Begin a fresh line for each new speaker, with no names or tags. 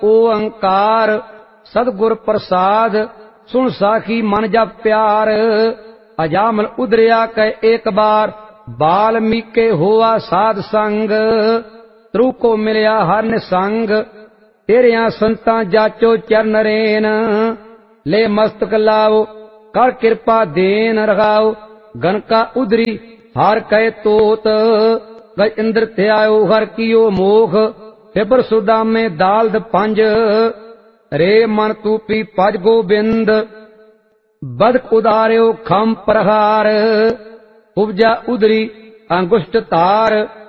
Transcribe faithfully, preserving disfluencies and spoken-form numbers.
ओंकार सतगुर प्रसाद सुन साखी मन जप प्यार। अजामल उदरिया कह एक बार बाल्मीके हुआ साध संग। त्रु को मिलया हर निसंग तेरिया संतां जाचो चरण रेन। ले मस्तक लाओ कर कृपा देन रखाओ गनका उदरी हर कह तोत। गज इंद्र त्यायो हर कियो मोख फिबर सुदा में दालद पंज। रे मन तूपी पज गोबिंद बदक उदार्यो खम प्रहार। उपजा उदरी अंगुष्ट तार